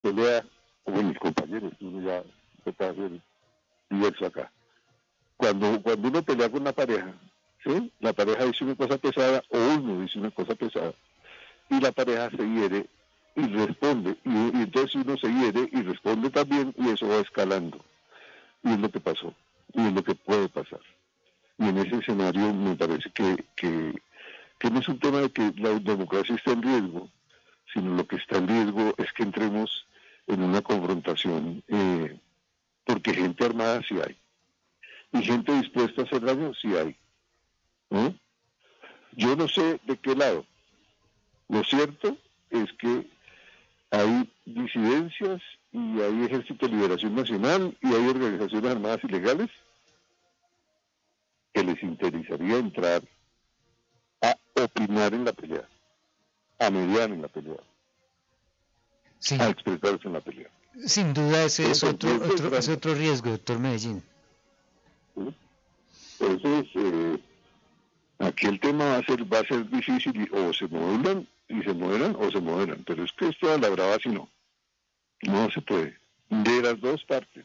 pelea con mis compañeros, uno ya está a ser diverso acá. Cuando uno pelea con una pareja, ¿sí? La pareja dice una cosa pesada o uno dice una cosa pesada y la pareja se hiere y responde, y entonces uno se hiere y responde también y eso va escalando. Y es lo que pasó, y es lo que puede pasar. Y en ese escenario me parece que no es un tema de que la democracia esté en riesgo, sino lo que está en riesgo es que entremos en una confrontación, porque gente armada sí hay, y gente dispuesta a hacer daño sí hay, ¿no? Yo no sé de qué lado. Lo cierto es que hay disidencias y hay Ejército de Liberación Nacional y hay organizaciones armadas ilegales que les interesaría entrar a opinar en la pelea, a mediar en la pelea, sí, a expresarse en la pelea. Sin duda ese es otro riesgo, doctor Medellín. ¿Sí? Entonces, aquí el tema va a ser difícil, o se modulan y se moderan o se moderan, pero es que esto a la brava si no se puede, de las dos partes.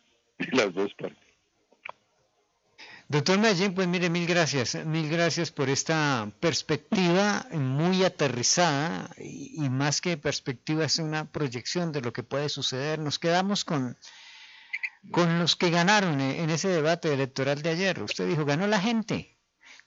Doctor Medellín, pues mire, mil gracias por esta perspectiva muy aterrizada y más que perspectiva es una proyección de lo que puede suceder. Nos quedamos con los que ganaron en ese debate electoral de ayer. Usted dijo, ganó la gente,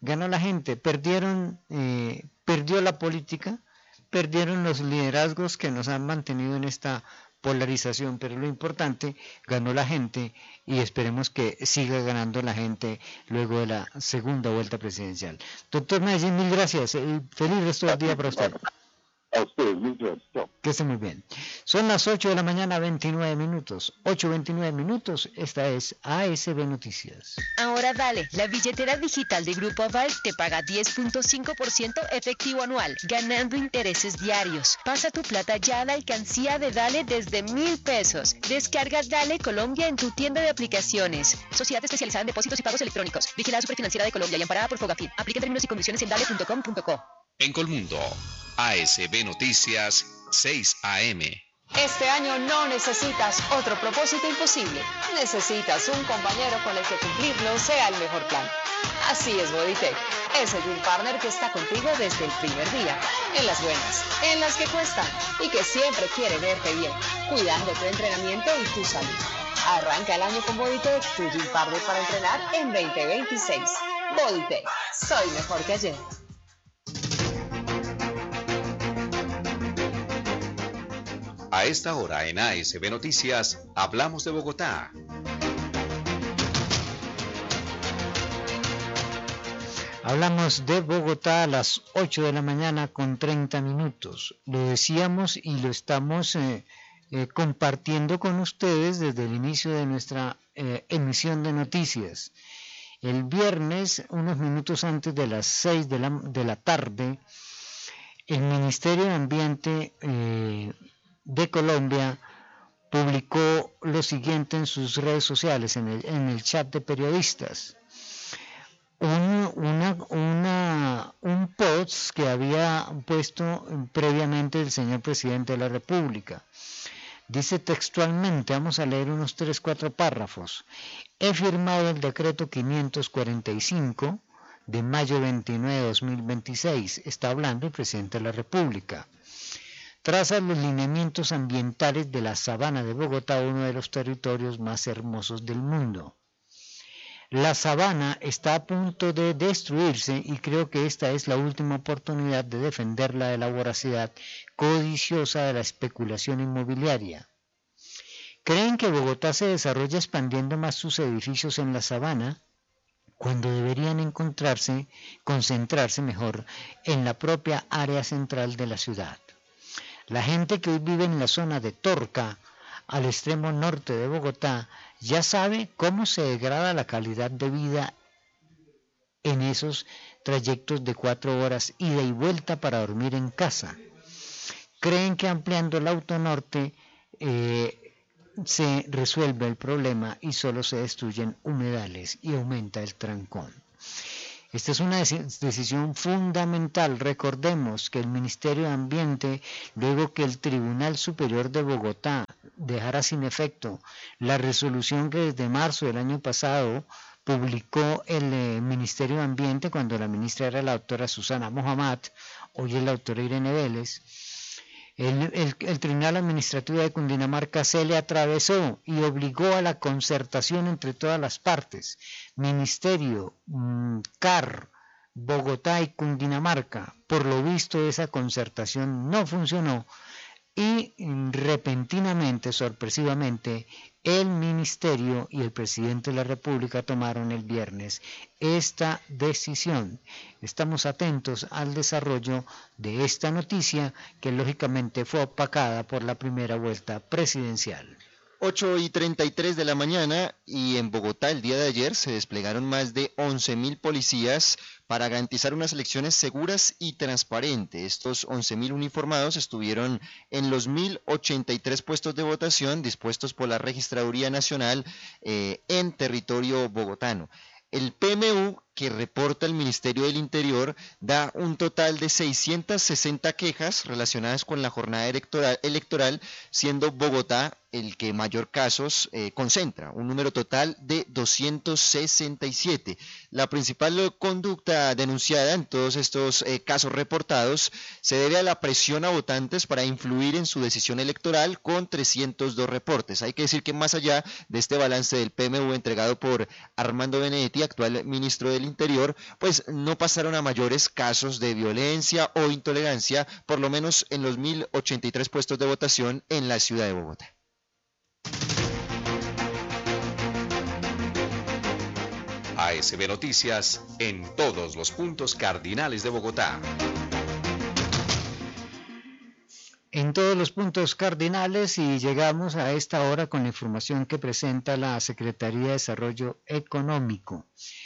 perdió la política, perdieron los liderazgos que nos han mantenido en esta polarización, pero lo importante, ganó la gente y esperemos que siga ganando la gente luego de la segunda vuelta presidencial. Doctor Medellín, mil gracias y feliz resto del día para usted. A ustedes, mil gracias. Que esté muy bien. Son las 8 de la mañana, 29 minutos. 8:29 minutos. Esta es ASB Noticias. Ahora Dale, la billetera digital de Grupo Aval te paga 10.5% efectivo anual, ganando intereses diarios. Pasa tu plata ya a la alcancía de Dale desde 1.000 pesos. Descarga Dale Colombia en tu tienda de aplicaciones. Sociedad especializada en depósitos y pagos electrónicos. Vigilada Superfinanciera de Colombia y amparada por Fogafín. Aplica términos y condiciones en dale.com.co. En Colmundo, ASB Noticias, 6 AM. Este año no necesitas otro propósito imposible. Necesitas un compañero con el que cumplirlo sea el mejor plan. Así es Bodytech, ese Gym Partner que está contigo desde el primer día. En las buenas, en las que cuestan y que siempre quiere verte bien, cuidando tu entrenamiento y tu salud. Arranca el año con Bodytech, tu Gym Partner para entrenar en 2026. Bodytech, soy mejor que ayer. A esta hora en ASB Noticias, hablamos de Bogotá. Hablamos de Bogotá a las 8 de la mañana con 30 minutos. Lo decíamos y lo estamos compartiendo con ustedes desde el inicio de nuestra emisión de noticias. El viernes, unos minutos antes de las 6 de la tarde, el Ministerio de Ambiente de Colombia publicó lo siguiente en sus redes sociales, en el chat de periodistas. Un post que había puesto previamente el señor presidente de la República. Dice textualmente, vamos a leer unos 3-4 párrafos. He firmado el decreto 545 de mayo 29 de 2026. Está hablando el presidente de la República. Traza los lineamientos ambientales de la Sabana de Bogotá, uno de los territorios más hermosos del mundo. La sabana está a punto de destruirse y creo que esta es la última oportunidad de defenderla de la voracidad codiciosa de la especulación inmobiliaria. ¿Creen que Bogotá se desarrolla expandiendo más sus edificios en la sabana, cuando deberían concentrarse mejor en la propia área central de la ciudad? La gente que hoy vive en la zona de Torca, al extremo norte de Bogotá, ya sabe cómo se degrada la calidad de vida en esos trayectos de 4 horas ida y vuelta para dormir en casa. Creen que ampliando el autonorte se resuelve el problema y solo se destruyen humedales y aumenta el trancón. Esta es una decisión fundamental. Recordemos que el Ministerio de Ambiente, luego que el Tribunal Superior de Bogotá dejara sin efecto la resolución que desde marzo del año pasado publicó el Ministerio de Ambiente, cuando la ministra era la doctora Susana Mohamed, hoy es la doctora Irene Vélez, el Tribunal Administrativo de Cundinamarca se le atravesó y obligó a la concertación entre todas las partes, Ministerio, CAR, Bogotá y Cundinamarca. Por lo visto, esa concertación no funcionó y repentinamente, sorpresivamente, el Ministerio y el Presidente de la República tomaron el viernes esta decisión. Estamos atentos al desarrollo de esta noticia, que lógicamente fue opacada por la primera vuelta presidencial. 8:33 de la mañana, y en Bogotá el día de ayer se desplegaron más de 11.000 policías para garantizar unas elecciones seguras y transparentes. Estos 11.000 uniformados estuvieron en los 1.083 puestos de votación dispuestos por la Registraduría Nacional en territorio bogotano. El PMU, que reporta el Ministerio del Interior, da un total de 660 quejas relacionadas con la jornada electoral, siendo Bogotá el que mayor casos concentra, un número total de 267. La principal conducta denunciada en todos estos casos reportados se debe a la presión a votantes para influir en su decisión electoral, con 302 reportes. Hay que decir que más allá de este balance del PMU entregado por Armando Benedetti, actual ministro del Interior, pues no pasaron a mayores casos de violencia o intolerancia, por lo menos en los 1.083 puestos de votación en la ciudad de Bogotá. ASB Noticias en todos los puntos cardinales de Bogotá. En todos los puntos cardinales, y llegamos a esta hora con la información que presenta la Secretaría de Desarrollo Económico.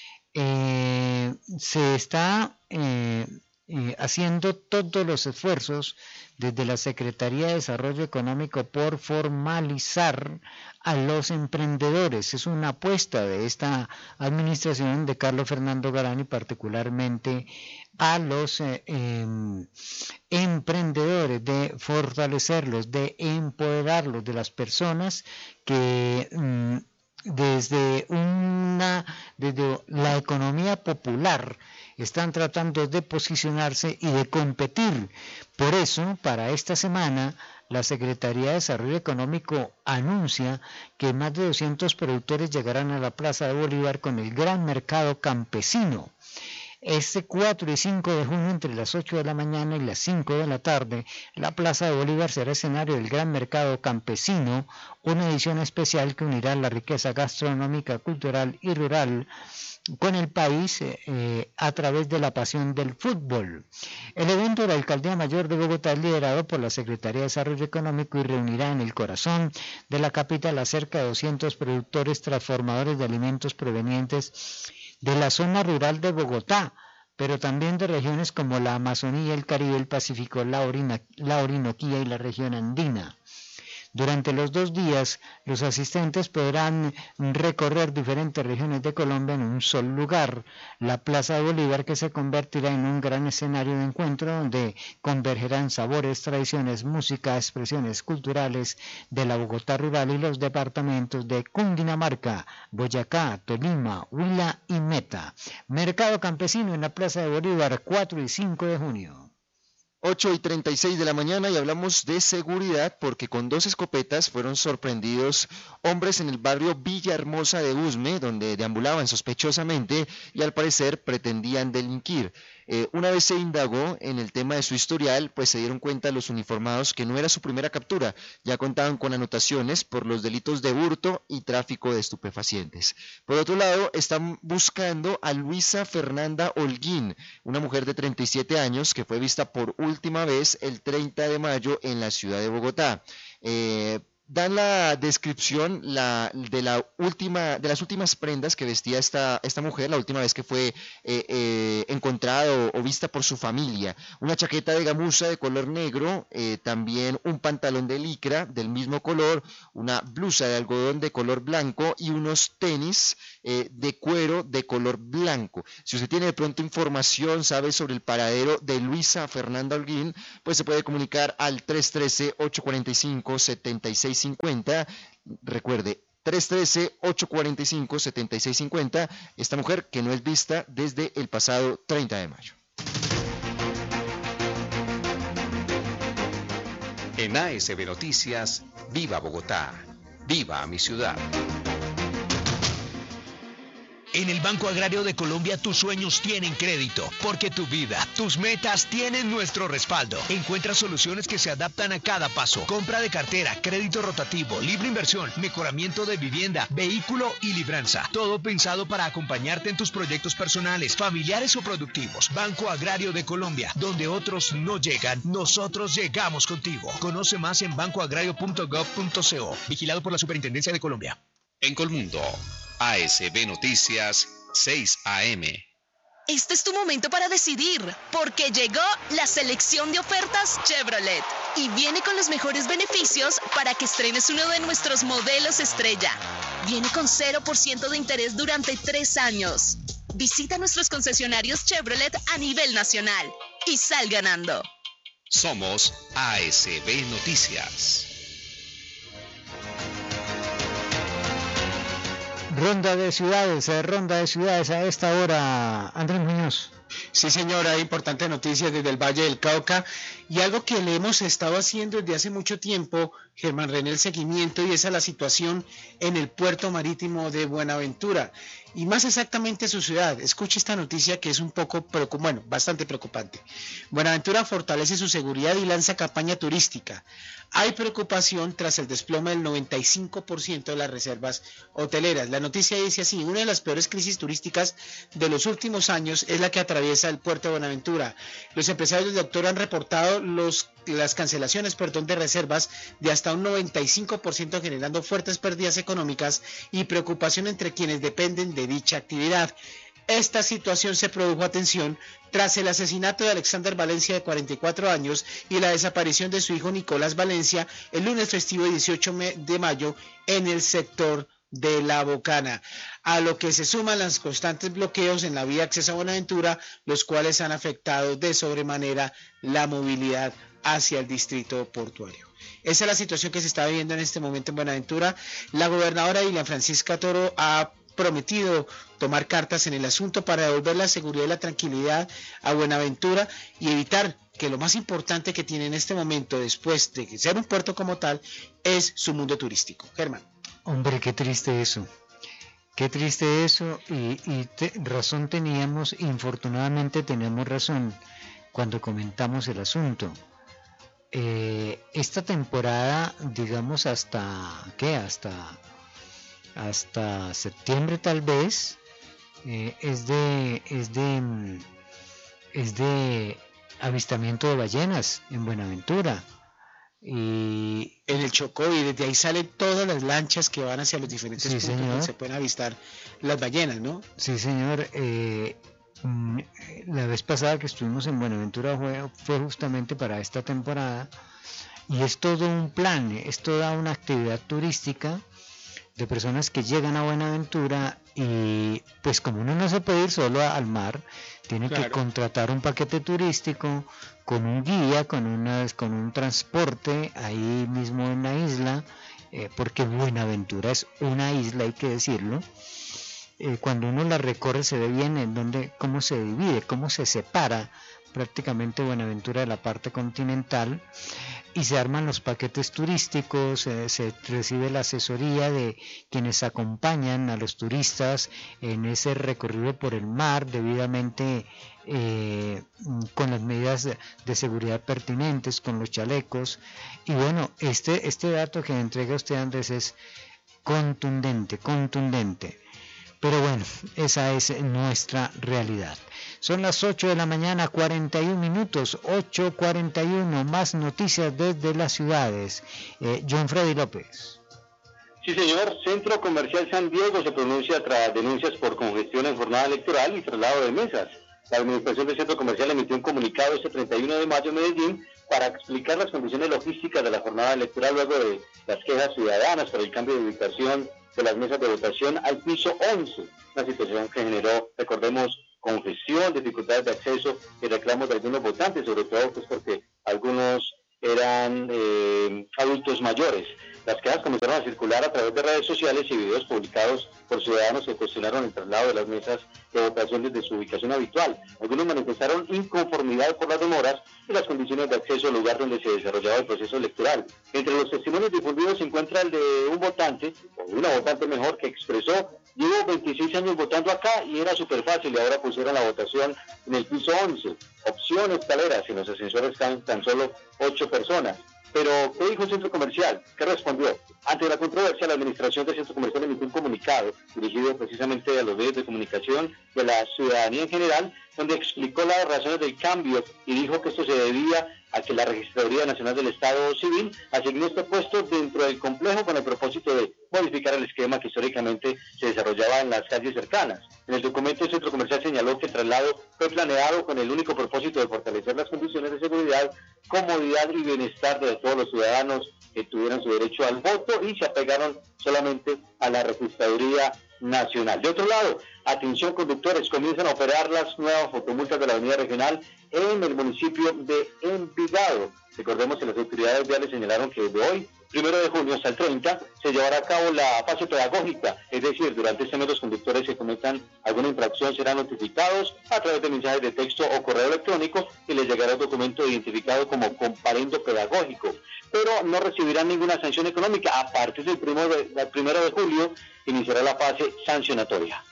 Se está haciendo todos los esfuerzos desde la Secretaría de Desarrollo Económico por formalizar a los emprendedores. Es una apuesta de esta administración de Carlos Fernando Galán, y particularmente a los emprendedores, de fortalecerlos, de empoderarlos, de las personas que desde la economía popular están tratando de posicionarse y de competir. Por eso, para esta semana, la Secretaría de Desarrollo Económico anuncia que más de 200 productores llegarán a la Plaza de Bolívar con el Gran Mercado Campesino. Este 4 y 5 de junio, entre las 8 de la mañana y las 5 de la tarde, la Plaza de Bolívar será escenario del Gran Mercado Campesino, una edición especial que unirá la riqueza gastronómica, cultural y rural con el país a través de la pasión del fútbol. El evento de la Alcaldía Mayor de Bogotá es liderado por la Secretaría de Desarrollo Económico y reunirá en el corazón de la capital a cerca de 200 productores transformadores de alimentos provenientes de la zona rural de Bogotá, pero también de regiones como la Amazonía, el Caribe, el Pacífico, la Orinoquía y la región andina. Durante los 2 días, los asistentes podrán recorrer diferentes regiones de Colombia en un solo lugar, la Plaza de Bolívar, que se convertirá en un gran escenario de encuentro donde convergerán sabores, tradiciones, música, expresiones culturales de la Bogotá rural y los departamentos de Cundinamarca, Boyacá, Tolima, Huila y Meta. Mercado Campesino en la Plaza de Bolívar, 4 y 5 de junio. 8:36 de la mañana, y hablamos de seguridad porque con 2 escopetas fueron sorprendidos hombres en el barrio Villahermosa de Usme, donde deambulaban sospechosamente y al parecer pretendían delinquir. Una vez se indagó en el tema de su historial, pues se dieron cuenta los uniformados que no era su primera captura, ya contaban con anotaciones por los delitos de hurto y tráfico de estupefacientes. Por otro lado, están buscando a Luisa Fernanda Holguín, una mujer de 37 años que fue vista por última vez el 30 de mayo en la ciudad de Bogotá. dan la descripción de las últimas prendas que vestía esta mujer, la última vez que fue encontrada o vista por su familia. Una chaqueta de gamuza de color negro, también un pantalón de licra del mismo color, una blusa de algodón de color blanco y unos tenis de cuero de color blanco. Si usted tiene de pronto información, sabe sobre el paradero de Luisa Fernanda Holguín, pues se puede comunicar al 313-845-7650. Recuerde, 313-845-7650, esta mujer que no es vista desde el pasado 30 de mayo. En ASB Noticias, viva Bogotá, viva mi ciudad. En el Banco Agrario de Colombia tus sueños tienen crédito, porque tu vida, tus metas tienen nuestro respaldo. Encuentra soluciones que se adaptan a cada paso. Compra de cartera, crédito rotativo, libre inversión, mejoramiento de vivienda, vehículo y libranza. Todo pensado para acompañarte en tus proyectos personales, familiares o productivos. Banco Agrario de Colombia, donde otros no llegan, nosotros llegamos contigo. Conoce más en bancoagrario.gov.co. Vigilado por la Superintendencia de Colombia. En Colmundo, ASB Noticias, 6 AM. Este es tu momento para decidir, porque llegó la selección de ofertas Chevrolet y viene con los mejores beneficios para que estrenes uno de nuestros modelos estrella. Viene con 0% de interés durante 3 años. Visita nuestros concesionarios Chevrolet a nivel nacional y sal ganando. Somos ASB Noticias. Ronda de ciudades a esta hora, Andrés Muñoz. Sí, señora, importante noticia desde el Valle del Cauca y algo que le hemos estado haciendo desde hace mucho tiempo, Germán René, el seguimiento, y esa es la situación en el puerto marítimo de Buenaventura y más exactamente su ciudad. Escuche esta noticia que es un poco, bastante preocupante. Buenaventura fortalece su seguridad y lanza campaña turística. Hay preocupación tras el desplome del 95% de las reservas hoteleras. La noticia dice así: una de las peores crisis turísticas de los últimos años es la que atraviesa el puerto de Buenaventura. Los empresarios del sector han reportado las cancelaciones de reservas de hasta un 95%, generando fuertes pérdidas económicas y preocupación entre quienes dependen de dicha actividad. Esta situación se produjo, atención, tras el asesinato de Alexander Valencia, de 44 años, y la desaparición de su hijo Nicolás Valencia el lunes festivo 18 de mayo en el sector de La Bocana, a lo que se suman los constantes bloqueos en la vía acceso a Buenaventura, los cuales han afectado de sobremanera la movilidad hacia el distrito portuario. Esa es la situación que se está viviendo en este momento en Buenaventura. La gobernadora Dilian Francisca Toro ha prometido tomar cartas en el asunto para devolver la seguridad y la tranquilidad a Buenaventura y evitar que lo más importante que tiene en este momento, después de ser un puerto como tal, es su mundo turístico. Germán. Hombre, qué triste eso y razón teníamos, infortunadamente teníamos razón cuando comentamos el asunto. Esta temporada, digamos hasta septiembre tal vez, es de avistamiento de ballenas en Buenaventura y en el Chocó, y desde ahí salen todas las lanchas que van hacia los diferentes puntos donde se pueden avistar las ballenas, ¿no? Sí, señor. La vez pasada que estuvimos en Buenaventura fue justamente para esta temporada, y es todo un plan, es toda una actividad turística de personas que llegan a Buenaventura, y pues como uno no se puede ir solo al mar, tiene que contratar un paquete turístico con un guía, con un transporte ahí mismo en la isla, porque Buenaventura es una isla, hay que decirlo. Cuando uno la recorre se ve bien cómo se divide, cómo se separa prácticamente Buenaventura de la parte continental, y se arman los paquetes turísticos, se recibe la asesoría de quienes acompañan a los turistas en ese recorrido por el mar, debidamente con las medidas de seguridad pertinentes, con los chalecos. Y bueno, este dato que entrega usted, Andrés, es contundente. Pero bueno, esa es nuestra realidad. Son las 8 de la mañana, 41 minutos, 8:41, más noticias desde las ciudades. John Freddy López. Sí, señor. Centro Comercial San Diego se pronuncia tras denuncias por congestión en jornada electoral y traslado de mesas. La administración del Centro Comercial emitió un comunicado este 31 de mayo en Medellín para explicar las condiciones logísticas de la jornada electoral luego de las quejas ciudadanas por el cambio de ubicación de las mesas de votación al piso 11. Una situación que generó, recordemos, congestión, dificultades de acceso y reclamos de algunos votantes, sobre todo pues porque algunos eran adultos mayores. Las quejas comenzaron a circular a través de redes sociales y videos publicados por ciudadanos que cuestionaron el traslado de las mesas de votación desde su ubicación habitual. Algunos manifestaron inconformidad por las demoras y las condiciones de acceso al lugar donde se desarrollaba el proceso electoral. Entre los testimonios difundidos se encuentra el de un votante, o de una votante mejor, que expresó: llevo 26 años votando acá y era súper fácil y ahora pusieron la votación en el piso 11. Opción escaleras, en los ascensores están tan solo 8 personas. Pero, ¿qué dijo el Centro Comercial? ¿Qué respondió? Ante la controversia, la administración del Centro Comercial emitió un comunicado dirigido precisamente a los medios de comunicación de la ciudadanía en general, donde explicó las razones del cambio y dijo que esto se debía a que la Registraduría Nacional del Estado Civil asignó este puesto dentro del complejo con el propósito de modificar el esquema que históricamente se desarrollaba en las calles cercanas. En el documento, el Centro Comercial señaló que el traslado fue planeado con el único propósito de fortalecer las condiciones de seguridad, comodidad y bienestar de todos los ciudadanos que tuvieran su derecho al voto y se apegaron solamente a la Registraduría Nacional. De otro lado, atención conductores, comienzan a operar las nuevas fotomultas de la Avenida Regional en el municipio de Envigado. Recordemos que las autoridades viales señalaron que desde hoy, 1 de junio hasta el 30, se llevará a cabo la fase pedagógica, es decir, durante este mes los conductores que cometan alguna infracción serán notificados a través de mensajes de texto o correo electrónico y les llegará un documento identificado como comparendo pedagógico, pero no recibirán ninguna sanción económica. A partir del 1 de julio iniciará la fase sancionatoria.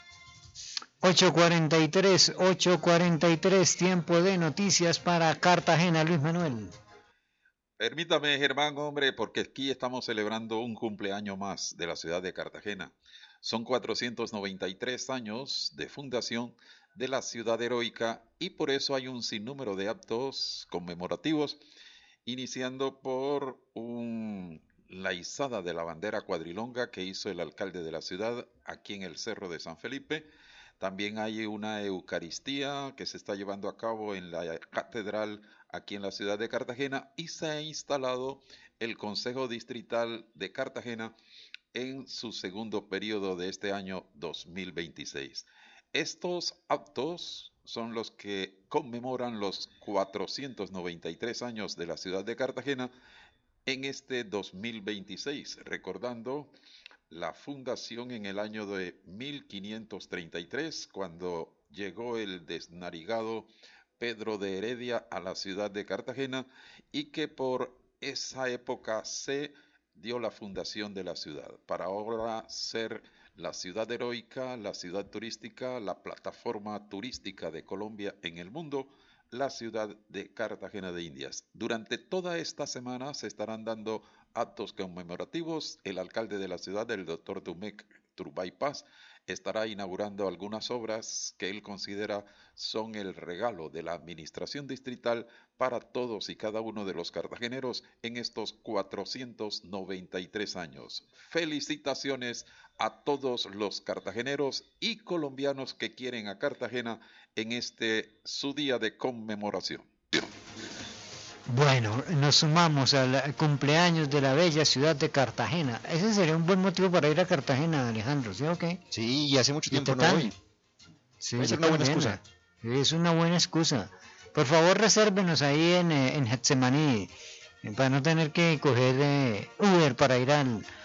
8:43, tiempo de noticias para Cartagena. Luis Manuel. Permítame, Germán, hombre, porque aquí estamos celebrando un cumpleaños más de la ciudad de Cartagena. Son 493 años de fundación de la ciudad heroica y por eso hay un sinnúmero de actos conmemorativos, iniciando por la izada de la bandera cuadrilonga que hizo el alcalde de la ciudad aquí en el Cerro de San Felipe. También hay una Eucaristía que se está llevando a cabo en la catedral aquí en la ciudad de Cartagena y se ha instalado el Consejo Distrital de Cartagena en su segundo periodo de este año 2026. Estos actos son los que conmemoran los 493 años de la ciudad de Cartagena en este 2026, recordando la fundación en el año de 1533, cuando llegó el desnarigado Pedro de Heredia a la ciudad de Cartagena y que por esa época se dio la fundación de la ciudad, para ahora ser la ciudad heroica, la ciudad turística, la plataforma turística de Colombia en el mundo, la ciudad de Cartagena de Indias. Durante toda esta semana se estarán dando actos conmemorativos. El alcalde de la ciudad, el doctor Dumek Turbay Paz, estará inaugurando algunas obras que él considera son el regalo de la administración distrital para todos y cada uno de los cartageneros en estos 493 años. Felicitaciones a todos los cartageneros y colombianos que quieren a Cartagena en su día de conmemoración. Bueno, nos sumamos al cumpleaños de la bella ciudad de Cartagena. Ese sería un buen motivo para ir a Cartagena, Alejandro, ¿sí o qué? Sí, y hace mucho tiempo no voy. Sí, es una buena excusa. Es una buena excusa. Por favor, resérvenos ahí en Getsemaní, para no tener que coger Uber para ir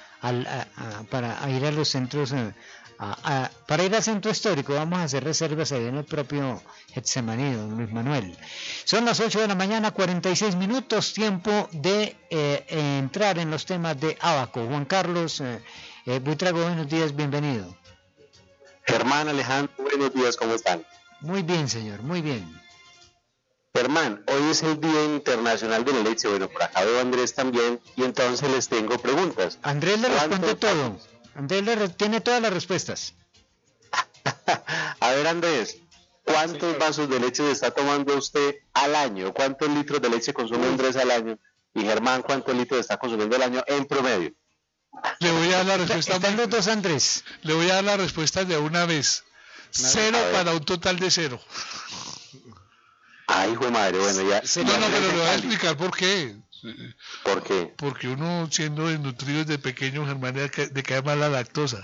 para ir a los centros, para ir al centro histórico. Vamos a hacer reservas ahí en el propio Getsemaní, don Luis Manuel. Son las 8 de la mañana, 46 minutos, tiempo de entrar en los temas de Abaco. Juan Carlos Buitrago, buenos días, bienvenido. Germán, Alejandro, buenos días, ¿cómo están? Muy bien, señor, muy bien. Germán, hoy es el Día Internacional de la Leche. Bueno, por acá veo a Andrés también, y entonces les tengo preguntas. Andrés le responde todo. Andrés tiene todas las respuestas. A ver, Andrés, ¿cuántos vasos de leche se está tomando usted al año? ¿Cuántos litros de leche consume Andrés al año? Y Germán, ¿cuántos litros está consumiendo al año en promedio? Le voy a dar la respuesta. Están los dos, Andrés. Le voy a dar la respuesta de una vez. 0 para un total de 0. Ay, hijo de madre, bueno, ya. No, pero le voy a explicar por qué. ¿Por qué? Porque uno, siendo desnutrido desde pequeño, Germán, le cae mal la lactosa.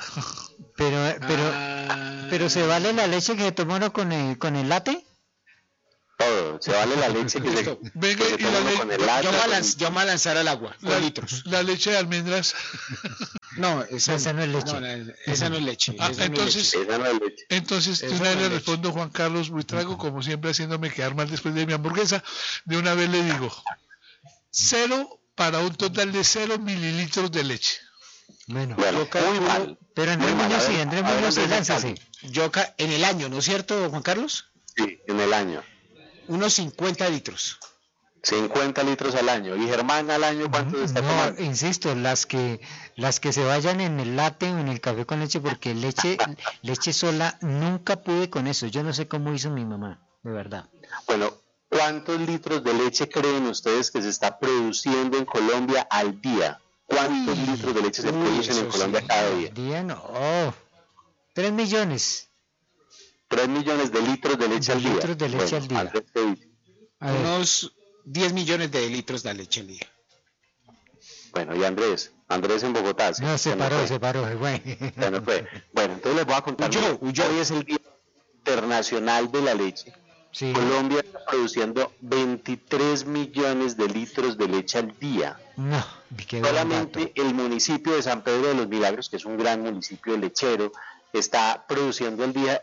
Pero ¿se vale la leche que se toma uno con el latte? Todo, se vale la leche que se Venga, y la leche con el latte. Yo me voy a lanzar al agua, con litros. La leche de almendras. No, esa no es leche. No, esa no es leche. Entonces, entonces de una vez le respondo, Juan Carlos Buitrago, como siempre haciéndome quedar mal después de mi hamburguesa. De una vez le digo, 0 para un total de 0 mililitros de leche. Bueno, muy mal. Pero Andrés Muñoz sí, lánzase. En el año, ¿no es cierto, Juan Carlos? Sí, en el año. Unos 50 litros. 50 litros al año. ¿Y Germán al año cuánto está tomando? Insisto, las que se vayan en el latte o en el café con leche, porque leche sola nunca pude con eso. Yo no sé cómo hizo mi mamá, de verdad. Bueno, ¿cuántos litros de leche creen ustedes que se está produciendo en Colombia al día? ¿Cuántos litros de leche se producen en Colombia cada día? Al día no. 3 millones. 3 millones de litros de leche al día. Litros de leche al día. Unos 10 millones de litros de leche al día. Bueno, y Andrés en Bogotá. No, se paró, güey. Bueno, entonces les voy a contar. Hoy es el Día Internacional de la Leche. Sí. Colombia está produciendo 23 millones de litros de leche al día. No, solamente el municipio de San Pedro de los Milagros, que es un gran municipio lechero, está produciendo al día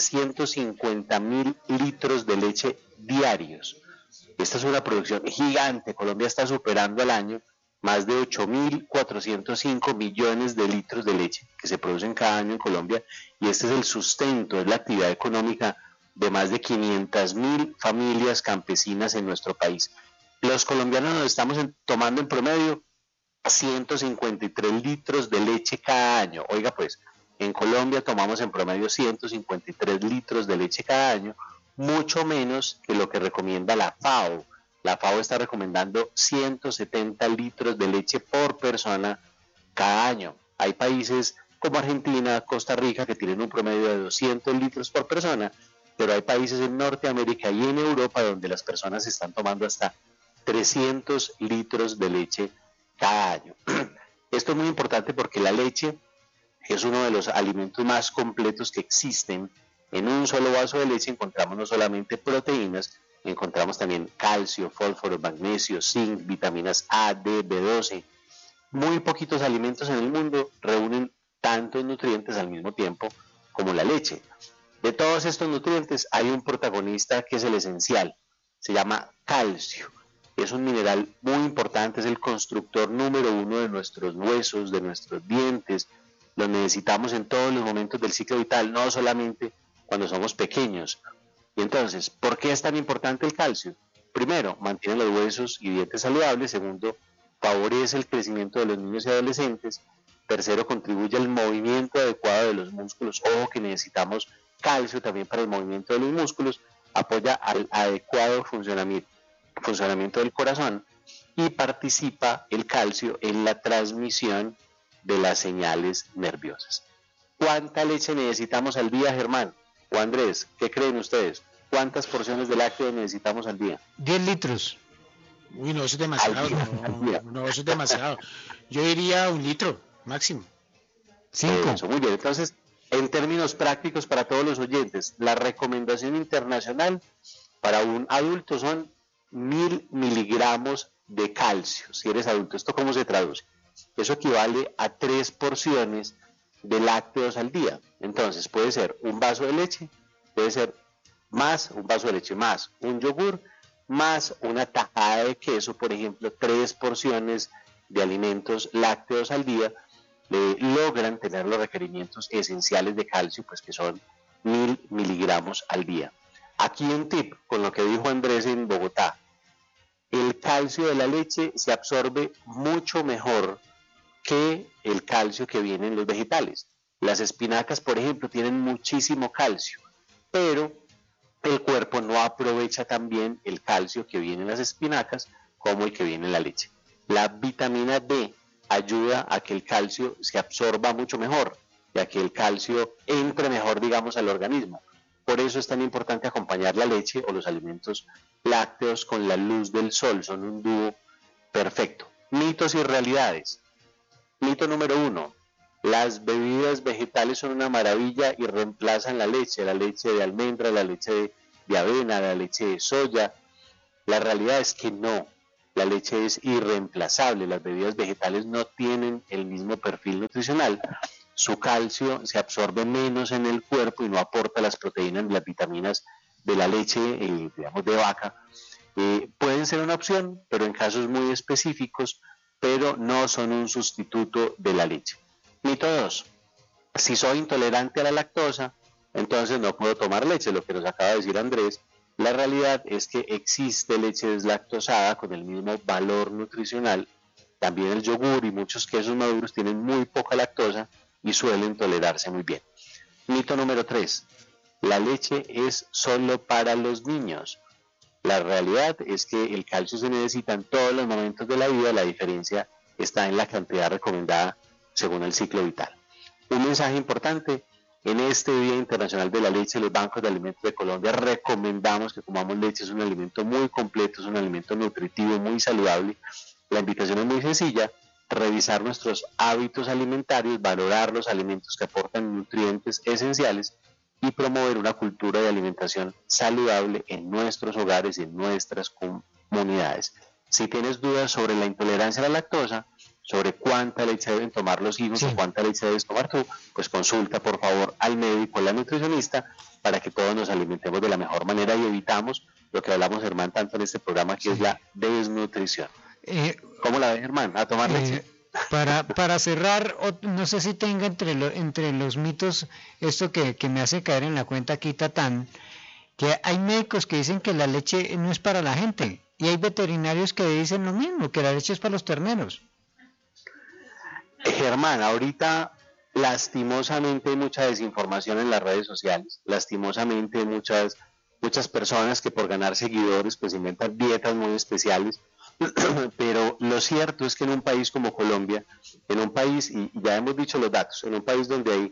750.000 litros de leche diarios. Esta es una producción gigante. Colombia está superando al año más de 8.405 millones de litros de leche que se producen cada año en Colombia, y este es el sustento, es la actividad económica de más de 500.000 familias campesinas en nuestro país. Los colombianos nos estamos tomando en promedio 153 litros de leche cada año. Oiga pues, en Colombia tomamos en promedio 153 litros de leche cada año, mucho menos que lo que recomienda la FAO. La FAO está recomendando 170 litros de leche por persona cada año. Hay países como Argentina, Costa Rica, que tienen un promedio de 200 litros por persona, pero hay países en Norteamérica y en Europa donde las personas están tomando hasta 300 litros de leche cada año. Esto es muy importante porque la leche es uno de los alimentos más completos que existen. En un solo vaso de leche encontramos no solamente proteínas, encontramos también calcio, fósforo, magnesio, zinc, vitaminas A, D, B12. Muy poquitos alimentos en el mundo reúnen tantos nutrientes al mismo tiempo como la leche. De todos estos nutrientes hay un protagonista que es el esencial, se llama calcio. Es un mineral muy importante, es el constructor número 1 de nuestros huesos, de nuestros dientes. Lo necesitamos en todos los momentos del ciclo vital, no solamente cuando somos pequeños. Y entonces, ¿por qué es tan importante el calcio? Primero, mantiene los huesos y dientes saludables. Segundo, favorece el crecimiento de los niños y adolescentes. Tercero, contribuye al movimiento adecuado de los músculos. Ojo que necesitamos calcio también para el movimiento de los músculos. Apoya al adecuado funcionamiento del corazón y participa el calcio en la transmisión de las señales nerviosas. ¿Cuánta leche necesitamos al día, Germán o Andrés? ¿Qué creen ustedes? ¿Cuántas porciones de lácteo necesitamos al día? 10 litros. Uy, no, eso es demasiado. No, eso es demasiado. Yo diría 1 litro máximo. 5. Eso, muy bien. Entonces, en términos prácticos para todos los oyentes, la recomendación internacional para un adulto son 1000 miligramos de calcio. Si eres adulto, ¿esto cómo se traduce? Eso equivale a 3 porciones de lácteos al día. Entonces, puede ser un vaso de leche, puede ser más un vaso de leche, más un yogur, más una tajada de queso, por ejemplo. 3 porciones de alimentos lácteos al día logran tener los requerimientos esenciales de calcio, pues que son 1000 miligramos al día. Aquí un tip con lo que dijo Andrés en Bogotá: el calcio de la leche se absorbe mucho mejor que el calcio que viene en los vegetales. Las espinacas, por ejemplo, tienen muchísimo calcio, pero el cuerpo no aprovecha tan bien el calcio que viene en las espinacas como el que viene en la leche. La vitamina D ayuda a que el calcio se absorba mucho mejor y a que el calcio entre mejor, digamos, al organismo. Por eso es tan importante acompañar la leche o los alimentos lácteos con la luz del sol, son un dúo perfecto. Mitos y realidades. Mito número 1. Las bebidas vegetales son una maravilla y reemplazan la leche de almendra, la leche de avena, la leche de soya. La realidad es que no, la leche es irreemplazable, las bebidas vegetales no tienen el mismo perfil nutricional, su calcio se absorbe menos en el cuerpo y no aporta las proteínas ni las vitaminas de la leche, digamos, de vaca. Pueden ser una opción, pero en casos muy específicos, pero no son un sustituto de la leche. Mito 2. Si soy intolerante a la lactosa, entonces no puedo tomar leche, lo que nos acaba de decir Andrés. La realidad es que existe leche deslactosada con el mismo valor nutricional. También el yogur y muchos quesos maduros tienen muy poca lactosa y suelen tolerarse muy bien. Mito número 3. La leche es solo para los niños. La realidad es que el calcio se necesita en todos los momentos de la vida, la diferencia está en la cantidad recomendada según el ciclo vital. Un mensaje importante: en este Día Internacional de la Leche, los bancos de alimentos de Colombia recomendamos que comamos leche. Es un alimento muy completo, es un alimento nutritivo, muy saludable. La invitación es muy sencilla: revisar nuestros hábitos alimentarios, valorar los alimentos que aportan nutrientes esenciales y promover una cultura de alimentación saludable en nuestros hogares y en nuestras comunidades. Si tienes dudas sobre la intolerancia a la lactosa, sobre cuánta leche deben tomar los hijos o cuánta leche debes tomar tú, pues consulta por favor al médico, a la nutricionista, para que todos nos alimentemos de la mejor manera y evitamos lo que hablamos, Germán, tanto en este programa, que es la desnutrición. ¿Cómo la ves, Germán? ¿A tomar leche? Para cerrar, no sé si tenga entre los mitos esto que me hace caer en la cuenta aquí, Tatán, que hay médicos que dicen que la leche no es para la gente y hay veterinarios que dicen lo mismo, que la leche es para los terneros. Germán, ahorita lastimosamente hay mucha desinformación en las redes sociales, lastimosamente muchas personas que por ganar seguidores pues inventan dietas muy especiales, pero lo cierto es que en un país como Colombia, en un país, y ya hemos dicho los datos, en un país donde hay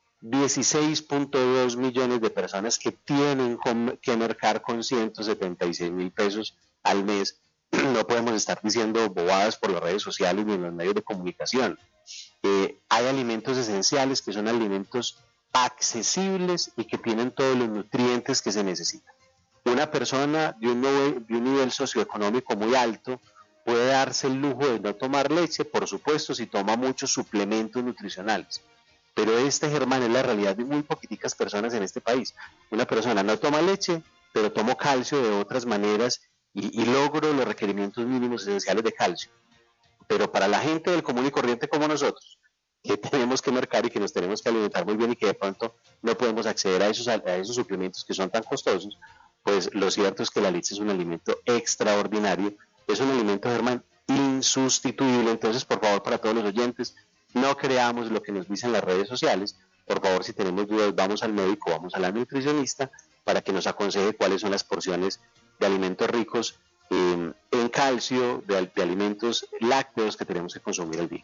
16.2 millones de personas que tienen que mercar con 176.000 pesos al mes, no podemos estar diciendo bobadas por las redes sociales ni en los medios de comunicación. Hay alimentos esenciales que son alimentos accesibles y que tienen todos los nutrientes que se necesitan. Una persona de un nivel socioeconómico muy alto puede darse el lujo de no tomar leche, por supuesto, si toma muchos suplementos nutricionales. Pero Germán, es la realidad de muy poquiticas personas en este país. Una persona no toma leche, pero tomo calcio de otras maneras y logro los requerimientos mínimos esenciales de calcio. Pero para la gente del común y corriente como nosotros, que tenemos que mercar y que nos tenemos que alimentar muy bien y que de pronto no podemos acceder a esos suplementos que son tan costosos, pues lo cierto es que la leche es un alimento extraordinario, es un alimento, Germán, insustituible. Entonces, por favor, para todos los oyentes, no creamos lo que nos dicen las redes sociales. Por favor, si tenemos dudas, vamos al médico, vamos a la nutricionista para que nos aconseje cuáles son las porciones de alimentos ricos en calcio, de alimentos lácteos que tenemos que consumir al día.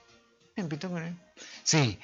Sí,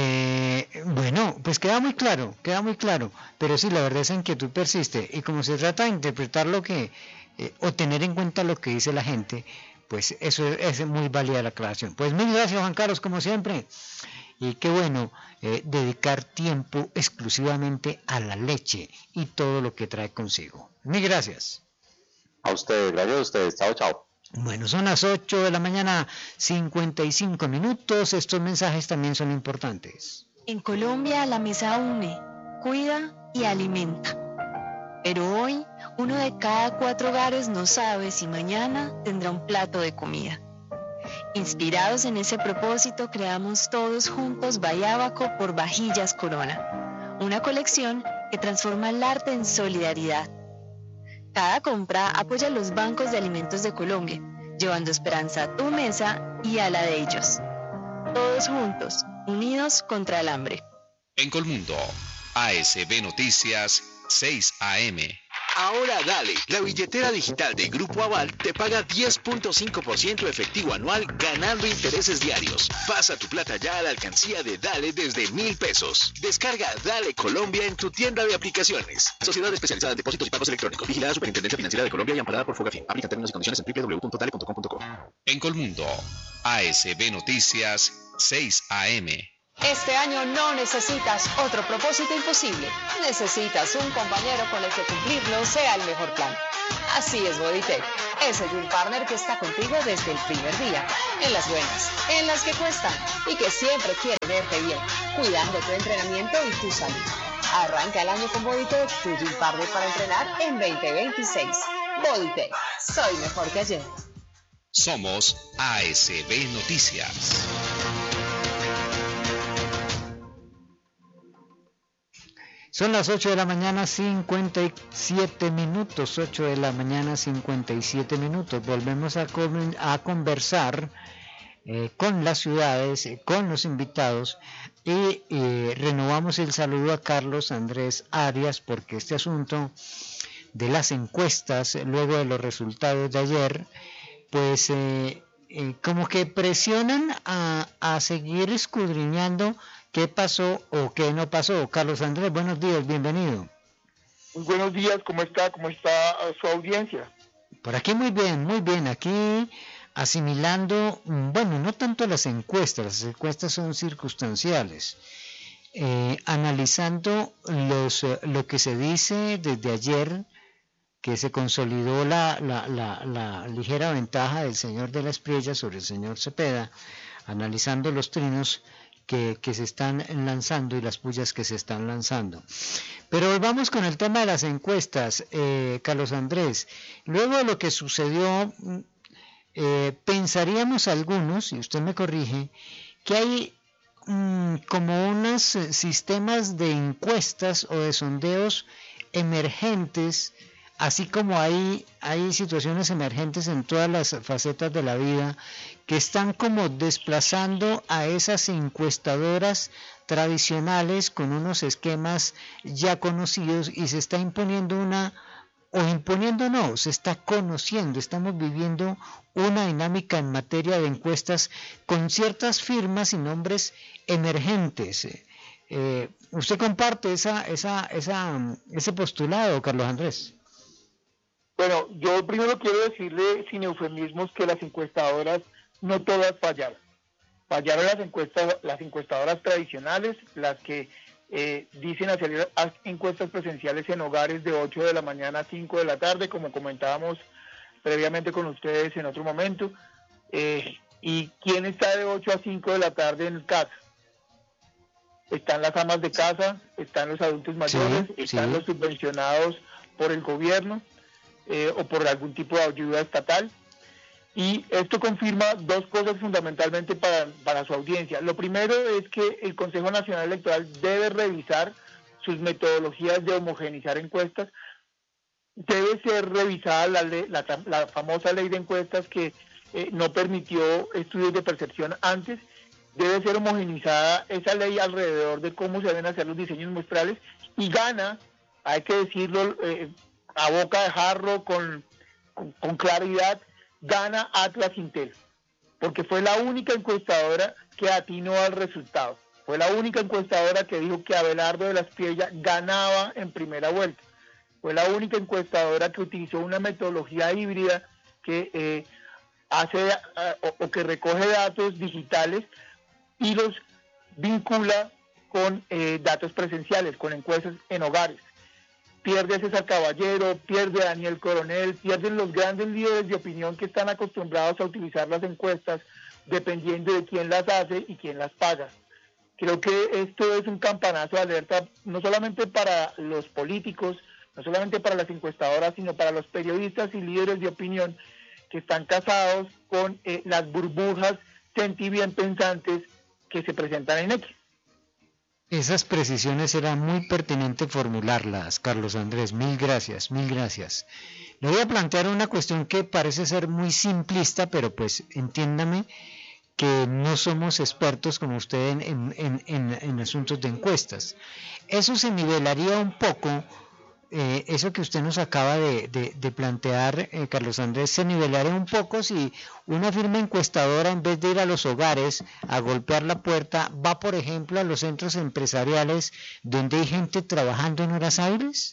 bueno, pues queda muy claro, pero sí, la verdad esa inquietud persiste, y como se trata de interpretar lo que, o tener en cuenta lo que dice la gente, pues eso es muy válida la aclaración. Pues mil gracias, Juan Carlos, como siempre, y qué bueno dedicar tiempo exclusivamente a la leche y todo lo que trae consigo. Mil gracias. A ustedes, gracias a ustedes, chao. Bueno, son las 8 de la mañana, 55 minutos. Estos mensajes también son importantes. En Colombia la mesa une, cuida y alimenta. Pero hoy, 1 de cada 4 hogares no sabe si mañana tendrá un plato de comida. Inspirados en ese propósito, creamos todos juntos Bayábaco por Vajillas Corona, una colección que transforma el arte en solidaridad. Cada compra apoya los bancos de alimentos de Colombia, llevando esperanza a tu mesa y a la de ellos. Todos juntos, unidos contra el hambre. En Colmundo, ASB Noticias, 6 AM. Ahora Dale, la billetera digital de Grupo Aval te paga 10.5% efectivo anual ganando intereses diarios. Pasa tu plata ya a la alcancía de Dale desde 1,000 pesos. Descarga Dale Colombia en tu tienda de aplicaciones. Sociedad especializada en depósitos y pagos electrónicos. Vigilada Superintendencia Financiera de Colombia y amparada por Fogafín. Aplica términos y condiciones en www.dale.com.co. En Colmundo, ASB Noticias, 6 AM. Este año no necesitas otro propósito imposible. Necesitas un compañero con el que cumplirlo sea el mejor plan. Así es Bodytech, ese Gym Partner que está contigo desde el primer día. En las buenas, en las que cuestan y que siempre quiere verte bien, cuidando tu entrenamiento y tu salud. Arranca el año con Bodytech, tu Gym Partner para entrenar en 2026. Bodytech, soy mejor que ayer. Somos ASB Noticias. Son las 8 de la mañana, 57 minutos, 8 de la mañana, 57 minutos. Volvemos a conversar con las ciudades, con los invitados y renovamos el saludo a Carlos Andrés Arias porque este asunto de las encuestas, luego de los resultados de ayer, pues como que presionan a seguir escudriñando qué pasó o qué no pasó. Carlos Andrés, buenos días, bienvenido. Muy buenos días, ¿cómo está su audiencia? Por aquí muy bien, aquí asimilando, bueno, no tanto las encuestas son circunstanciales, analizando lo que se dice desde ayer, que se consolidó la ligera ventaja del señor de la Espriella sobre el señor Cepeda, analizando los trinos que se están lanzando y las pullas que se están lanzando. Pero vamos con el tema de las encuestas, Carlos Andrés. Luego de lo que sucedió, pensaríamos algunos, y usted me corrige, que hay como unos sistemas de encuestas o de sondeos emergentes, así como hay situaciones emergentes en todas las facetas de la vida que están como desplazando a esas encuestadoras tradicionales con unos esquemas ya conocidos y se está imponiendo se está conociendo, estamos viviendo una dinámica en materia de encuestas con ciertas firmas y nombres emergentes. ¿Usted comparte ese postulado, Carlos Andrés? Bueno, yo primero quiero decirle sin eufemismos que las encuestadoras no todas fallaron. Fallaron las encuestadoras tradicionales, las que dicen hacer encuestas presenciales en hogares de 8 de la mañana a 5 de la tarde, como comentábamos previamente con ustedes en otro momento. ¿Y quién está de 8 a 5 de la tarde en casa? Están las amas de casa, están los adultos mayores, están los subvencionados por el gobierno o por algún tipo de ayuda estatal. Y esto confirma dos cosas fundamentalmente para su audiencia. Lo primero es que el Consejo Nacional Electoral debe revisar sus metodologías de homogeneizar encuestas. Debe ser revisada la famosa ley de encuestas que no permitió estudios de percepción antes. Debe ser homogeneizada esa ley alrededor de cómo se deben hacer los diseños muestrales y gana, hay que decirlo a boca de jarro, con claridad, gana Atlas Intel, porque fue la única encuestadora que atinó al resultado. Fue la única encuestadora que dijo que Abelardo de la Espriella ganaba en primera vuelta. Fue la única encuestadora que utilizó una metodología híbrida que hace o que recoge datos digitales y los vincula con datos presenciales, con encuestas en hogares. Pierde César Caballero, pierde Daniel Coronel, pierden los grandes líderes de opinión que están acostumbrados a utilizar las encuestas dependiendo de quién las hace y quién las paga. Creo que esto es un campanazo de alerta no solamente para los políticos, no solamente para las encuestadoras, sino para los periodistas y líderes de opinión que están casados con las burbujas sentibién pensantes que se presentan en X. Esas precisiones era muy pertinente formularlas, Carlos Andrés. Mil gracias, mil gracias. Le voy a plantear una cuestión que parece ser muy simplista, pero pues entiéndame que no somos expertos como usted en asuntos de encuestas. Eso se nivelaría un poco, eso que usted nos acaba de plantear, Carlos Andrés, se nivelaría un poco si una firma encuestadora, en vez de ir a los hogares a golpear la puerta, va, por ejemplo, a los centros empresariales donde hay gente trabajando en horas hábiles.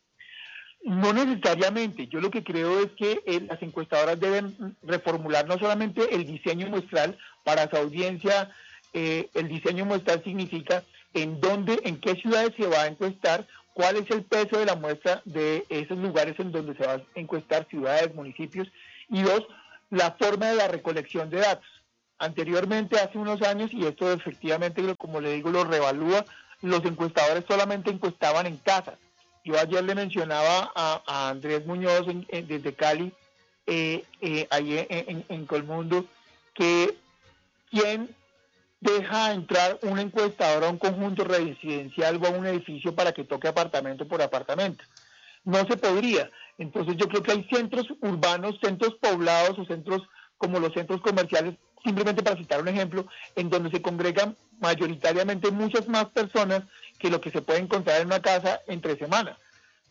No necesariamente. Yo lo que creo es que las encuestadoras deben reformular no solamente el diseño muestral para su audiencia. El diseño muestral significa en qué ciudades se va a encuestar, cuál es el peso de la muestra de esos lugares en donde se va a encuestar, ciudades, municipios, y dos, la forma de la recolección de datos. Anteriormente, hace unos años, y esto efectivamente, como le digo, lo revalúa, los encuestadores solamente encuestaban en casa. Yo ayer le mencionaba a Andrés Muñoz desde Cali, ahí en Colmundo, que quien deja entrar un encuestador a un conjunto residencial o a un edificio para que toque apartamento por apartamento. No se podría. Entonces yo creo que hay centros urbanos, centros poblados o centros como los centros comerciales, simplemente para citar un ejemplo, en donde se congregan mayoritariamente muchas más personas que lo que se puede encontrar en una casa entre semanas.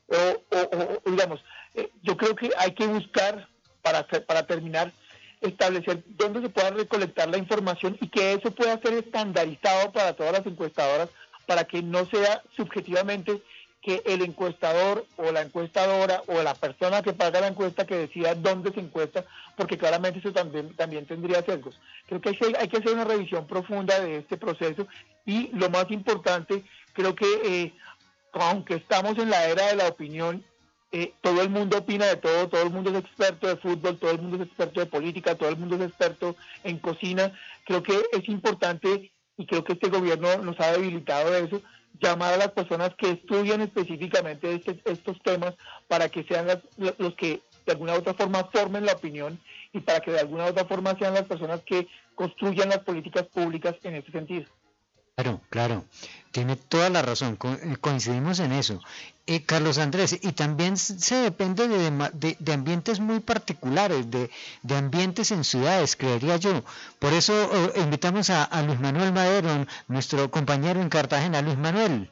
O digamos, yo creo que hay que buscar, para terminar, establecer dónde se pueda recolectar la información y que eso pueda ser estandarizado para todas las encuestadoras, para que no sea subjetivamente que el encuestador o la encuestadora o la persona que paga la encuesta que decida dónde se encuesta, porque claramente eso también tendría sesgos. Creo que hay que hacer una revisión profunda de este proceso y lo más importante, creo que aunque estamos en la era de la opinión, todo el mundo opina de todo el mundo es experto de fútbol, todo el mundo es experto de política, todo el mundo es experto en cocina. Creo que es importante, y creo que este gobierno nos ha debilitado de eso, llamar a las personas que estudian específicamente estos temas para que sean los que de alguna u otra forma formen la opinión y para que de alguna u otra forma sean las personas que construyan las políticas públicas en ese sentido. Claro, tiene toda la razón, coincidimos en eso. Carlos Andrés, y también se depende de ambientes muy particulares, de ambientes en ciudades, creería yo. Por eso invitamos a Luis Manuel Madero, nuestro compañero en Cartagena. Luis Manuel.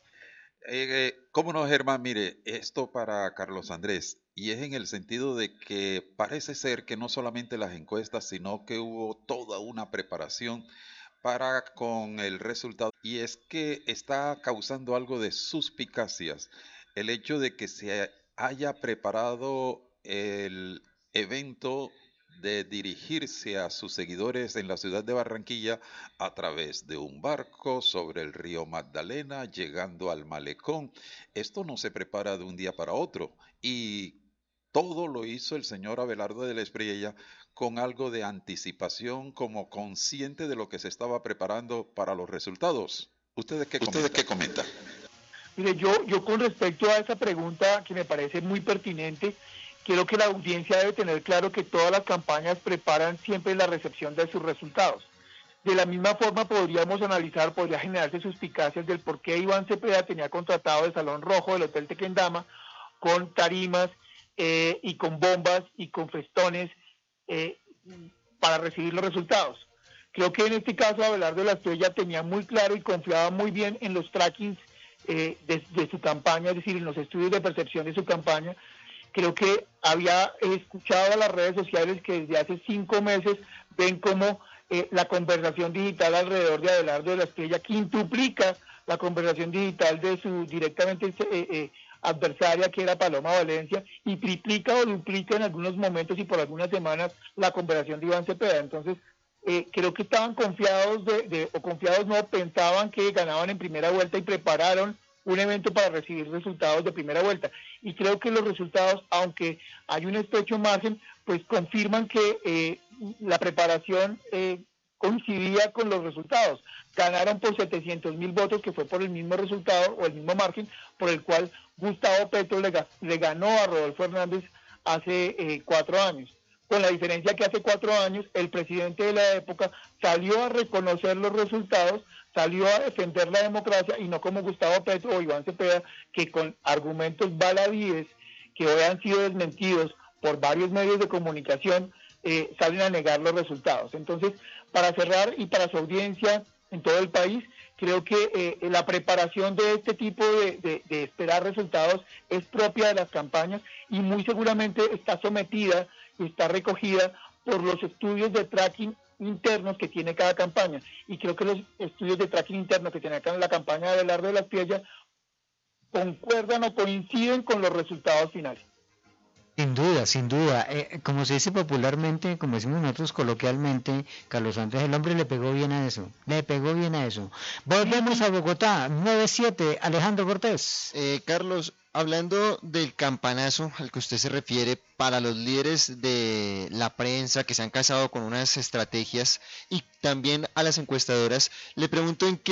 ¿Cómo no, Germán? Mire, esto para Carlos Andrés, y es en el sentido de que parece ser que no solamente las encuestas, sino que hubo toda una preparación para con el resultado, y es que está causando algo de suspicacias el hecho de que se haya preparado el evento de dirigirse a sus seguidores en la ciudad de Barranquilla a través de un barco sobre el río Magdalena, llegando al malecón. Esto no se prepara de un día para otro, y todo lo hizo el señor Abelardo de la Espriella con algo de anticipación, como consciente de lo que se estaba preparando para los resultados. ¿Ustedes qué comentan? Mire, yo con respecto a esa pregunta, que me parece muy pertinente, quiero que la audiencia debe tener claro que todas las campañas preparan siempre la recepción de sus resultados. De la misma forma podría generarse suspicacias del por qué Iván Cepeda tenía contratado el Salón Rojo del Hotel Tequendama con tarimas y con bombas y con festones para recibir los resultados. Creo que en este caso Abelardo de la Espriella tenía muy claro y confiaba muy bien en los trackings de su campaña, es decir, en los estudios de percepción de su campaña. Creo que había escuchado a las redes sociales que desde hace 5 meses ven cómo la conversación digital alrededor de Abelardo de la Espriella quintuplica la conversación digital de su directamente adversaria, que era Paloma Valencia, y triplica o duplica en algunos momentos y por algunas semanas la conversación de Iván Cepeda. Entonces, creo que estaban confiados pensaban que ganaban en primera vuelta y prepararon un evento para recibir resultados de primera vuelta. Y creo que los resultados, aunque hay un estrecho margen, pues confirman que la preparación coincidía con los resultados. Ganaron por 700.000 votos, que fue por el mismo resultado o el mismo margen por el cual Gustavo Petro le ganó a Rodolfo Hernández hace 4 años. Con la diferencia que hace 4 años el presidente de la época salió a reconocer los resultados, salió a defender la democracia, y no como Gustavo Petro o Iván Cepeda, que con argumentos baladíes que hoy han sido desmentidos por varios medios de comunicación, salen a negar los resultados. Entonces, para cerrar y para su audiencia en todo el país, creo que la preparación de este tipo de esperar resultados es propia de las campañas y muy seguramente está sometida y está recogida por los estudios de tracking internos que tiene cada campaña. Y creo que los estudios de tracking interno que tiene acá en la campaña de Abelardo de las Piellas concuerdan o coinciden con los resultados finales. Sin duda, como se dice popularmente, como decimos nosotros coloquialmente, Carlos Andrés, el hombre le pegó bien a eso. Volvemos a Bogotá, 9-7, Alejandro Cortés. Carlos, hablando del campanazo al que usted se refiere, para los líderes de la prensa que se han casado con unas estrategias y también a las encuestadoras, le pregunto en qué